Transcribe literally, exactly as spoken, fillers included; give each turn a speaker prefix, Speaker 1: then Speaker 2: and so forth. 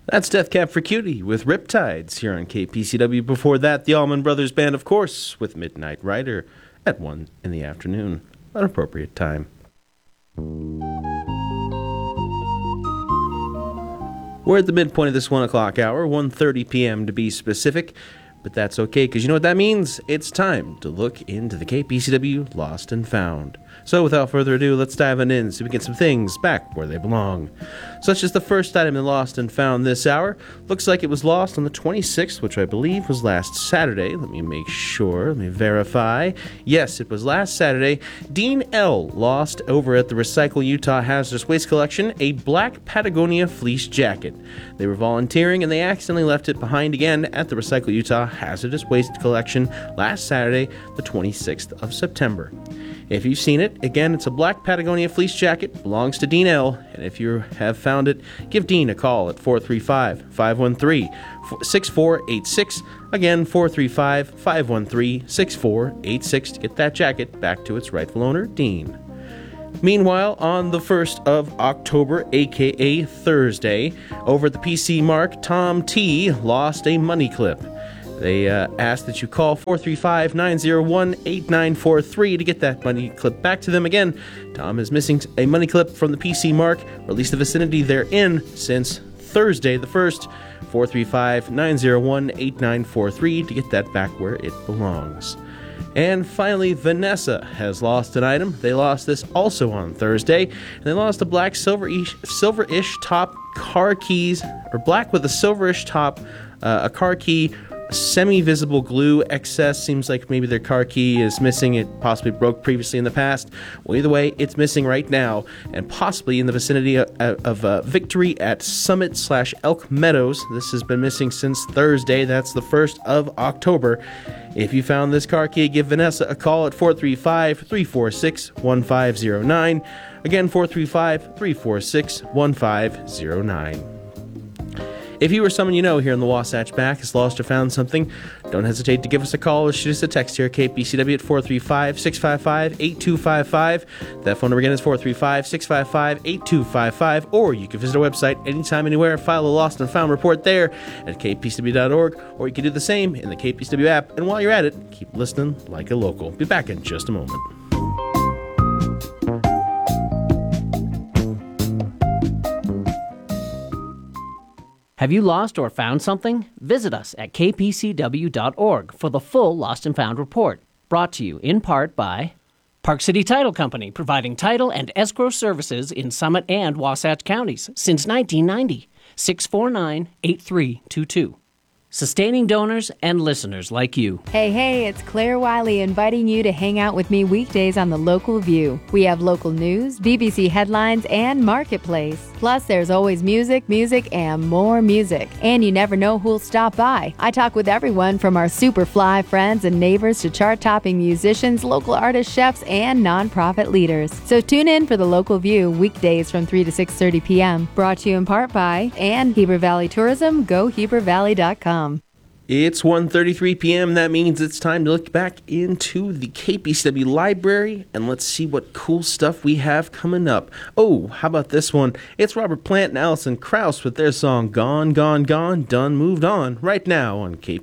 Speaker 1: That's Death Cab for Cutie with Riptides here on K P C W. Before that, the Allman Brothers Band, of course, with Midnight Rider at one in the afternoon. An appropriate time. We're at the midpoint of this one o'clock hour, one thirty p.m. to be specific. But that's okay, because you know what that means? It's time to look into the K P C W Lost and Found. So without further ado, let's dive on in so we can get some things back where they belong. Such as the first item in Lost and Found this hour. Looks like it was lost on the twenty-sixth, which I believe was last Saturday. Let me make sure. Let me verify. Yes, it was last Saturday. Dean L. lost over at the Recycle Utah Hazardous Waste Collection a black Patagonia fleece jacket. They were volunteering and they accidentally left it behind again at the Recycle Utah Hazardous Waste Collection last Saturday, the twenty-sixth of September. If you've seen it, again, it's a black Patagonia fleece jacket, belongs to Dean L., and if you have found it, give Dean a call at four three five, five one three, six four eight six. Again, four three five, five one three, six four eight six to get that jacket back to its rightful owner, Dean. Meanwhile, on the first of October, aka Thursday, over at the P C Mark, Tom T. lost a money clip. They uh, asked that you call four three five, nine zero one, eight nine four three to get that money clip back to them. Again, Tom is missing a money clip from the P C Mark, or at least the vicinity they're in, since Thursday the first. four three five, nine zero one, eight nine four three to get that back where it belongs. And finally, Vanessa has lost an item. They lost this also on Thursday. And they lost a black silver-ish, silver-ish top car keys, or black with a silverish top, uh, a car key, semi-visible glue excess. Seems like maybe their car key is missing. It possibly broke previously in the past. Well, either way, it's missing right now, and possibly in the vicinity of, of uh, Victory at Summit slash Elk Meadows. This has been missing since Thursday. That's the first of October. If you found this car key, give Vanessa a call at four three five, three four six, one five zero nine. Again, four three five, three four six, one five zero nine. If you or someone you know here in the Wasatch Back has lost or found something, don't hesitate to give us a call or shoot us a text here at K P C W at four three five, six five five, eight two five five. That phone number again is four three five, six five five, eight two five five, or you can visit our website anytime, anywhere, file a lost and found report there at k p c w dot org, or you can do the same in the K P C W app, and while you're at it, keep listening like a local. Be back in just a moment.
Speaker 2: Have you lost or found something? Visit us at k p c w dot org for the full Lost and Found report. Brought to you in part by Park City Title Company, providing title and escrow services in Summit and Wasatch counties since nineteen ninety. six four nine, eight three two two. Sustaining donors and listeners like you.
Speaker 3: Hey, hey, it's Claire Wiley inviting you to hang out with me weekdays on The Local View. We have local news, B B C headlines, and Marketplace. Plus, there's always music, music, and more music. And you never know who'll stop by. I talk with everyone from our super fly friends and neighbors to chart-topping musicians, local artists, chefs, and nonprofit leaders. So tune in for The Local View weekdays from three to six thirty p.m. Brought to you in part by and Heber Valley Tourism, go heber valley dot com.
Speaker 1: It's one thirty-three p.m. That means it's time to look back into the K P C W library, and let's see what cool stuff we have coming up. Oh, how about this one? It's Robert Plant and Alison Krauss with their song Gone, Gone, Gone, Done, Moved On, right now on K P C W.